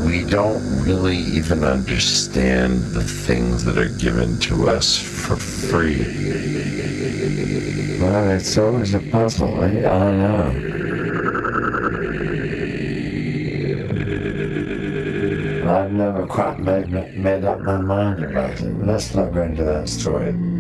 we don't really even understand the things that are given to us for free. Well, it's always a puzzle. I know. I've never quite made up my mind about it. Let's not go into that story.